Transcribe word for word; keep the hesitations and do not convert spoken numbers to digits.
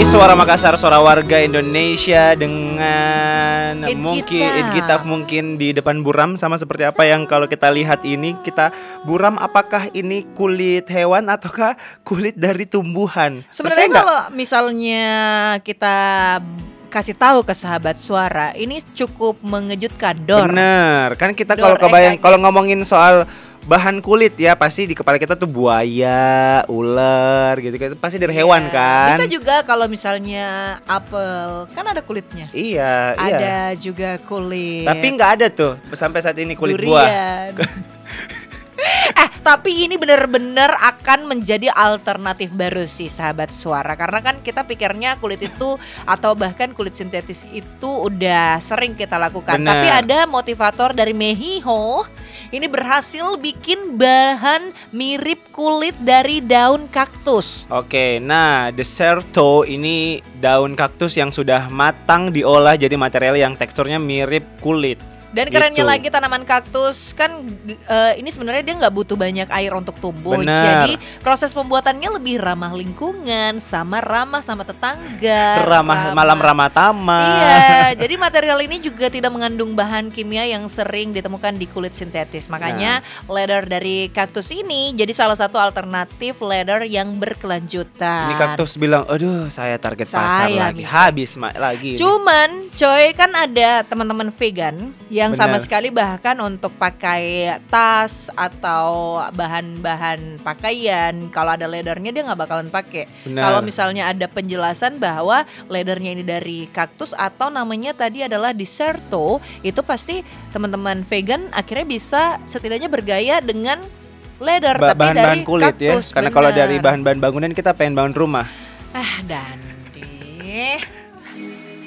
Ini suara Makassar, suara warga Indonesia dengan It mungkin Kita. It Kita mungkin di depan buram sama seperti apa yang kalau kita lihat ini kita buram apakah ini kulit hewan ataukah kulit dari tumbuhan? Sebenarnya Percaya nggak? kalau misalnya kita kasih tahu ke sahabat suara, ini cukup mengejutkan. Dor. Bener, kan kita Dor, kalau kebayang eh, kalau ngomongin soal bahan kulit ya pasti di kepala kita tuh buaya, ular gitu gitu pasti dari Iya. hewan kan? Bisa juga kalau misalnya apel, kan ada kulitnya. Iya, iya. Ada juga kulit Tapi nggak ada tuh sampai saat ini kulit buah. durian. Eh, tapi ini benar-benar akan menjadi alternatif baru sih sahabat suara. Karena kan kita pikirnya kulit itu atau bahkan kulit sintetis itu udah sering kita lakukan. Bener. Tapi ada motivator dari Mexico. Ini berhasil bikin bahan mirip kulit dari daun kaktus. Oke, nah Deserto ini daun kaktus yang sudah matang diolah jadi material yang teksturnya mirip kulit. Dan kerennya Gitu. lagi tanaman kaktus kan eh, ini sebenarnya dia nggak butuh banyak air untuk tumbuh. Bener. Jadi proses pembuatannya lebih ramah lingkungan, sama ramah sama tetangga. Ramah malam ramah taman. Iya, jadi material ini juga tidak mengandung bahan kimia yang sering ditemukan di kulit sintetis. Makanya leather dari kaktus ini jadi salah satu alternatif leather yang berkelanjutan. Ini kaktus bilang, aduh saya target pasar Saya lagi, bisa. habis ma- lagi. ini." Cuman, coy, kan ada teman-teman vegan yang sama Benar. sekali bahkan untuk pakai tas atau bahan-bahan pakaian, kalau ada leathernya dia nggak bakalan pakai. Benar. Kalau misalnya ada penjelasan bahwa leathernya ini dari kaktus atau namanya tadi adalah Deserto, itu pasti teman-teman vegan akhirnya bisa setidaknya bergaya dengan leather Ba- tapi bahan-bahan dari kulit ya, kaktus. karena kalau dari bener. bahan-bahan bangunan kita pengen bangun rumah. Ah, Dandi.